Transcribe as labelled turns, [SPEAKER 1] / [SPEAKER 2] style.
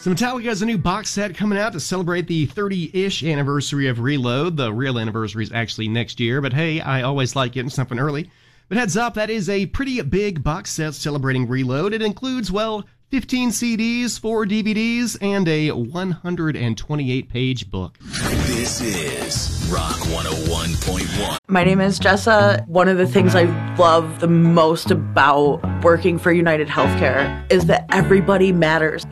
[SPEAKER 1] So Metallica has a new box set coming out to celebrate the 30-ish anniversary of Reload. The real anniversary is actually next year, but hey, I always like getting something early. But heads up, that is a pretty big box set celebrating Reload. It includes, 15 CDs, 4 DVDs, and a 128-page book.
[SPEAKER 2] This is Rock 101.1.
[SPEAKER 3] My name is Jessa. One of the things I love the most about working for United Healthcare is that everybody matters.